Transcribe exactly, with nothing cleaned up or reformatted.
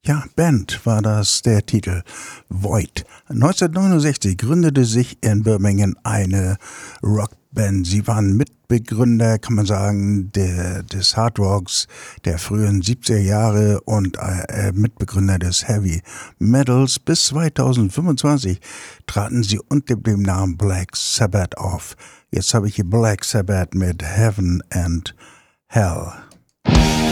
Ja, Band war das der Titel. Void. neunzehnhundertneunundsechzig gründete sich in Birmingham eine Rockband. Sie waren Mitbegründer, kann man sagen, der, des Hardrocks der frühen siebziger Jahre und äh, Mitbegründer des Heavy Metals. Bis zweitausendfünfundzwanzig traten sie unter dem Namen Black Sabbath auf. Jetzt habe ich hier Black Sabbath mit Heaven and Hell.